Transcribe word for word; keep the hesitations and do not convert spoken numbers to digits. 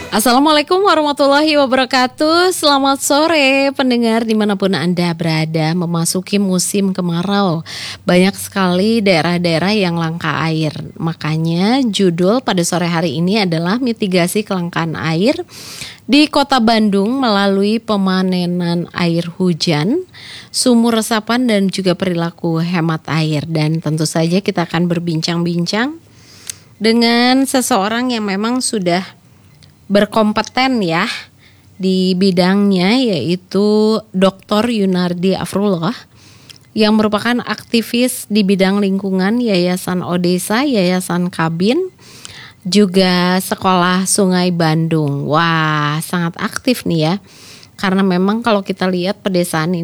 Assalamualaikum warahmatullahi wabarakatuh. Selamat sore pendengar dimanapun Anda berada. Memasuki musim kemarau, banyak sekali daerah-daerah yang langka air. Makanya judul pada sore hari ini adalah mitigasi kelangkaan air di Kota Bandung melalui pemanenan air hujan, sumur resapan dan juga perilaku hemat air. Dan tentu saja kita akan berbincang-bincang dengan seseorang yang memang sudah berkompeten ya di bidangnya, yaitu doktor Yunardi Afrullah yang merupakan aktivis di bidang lingkungan Yayasan Odesa, Yayasan Kabin, juga Sekolah Sungai Bandung. Wah, sangat aktif nih ya. Karena memang kalau kita lihat pedesaan ini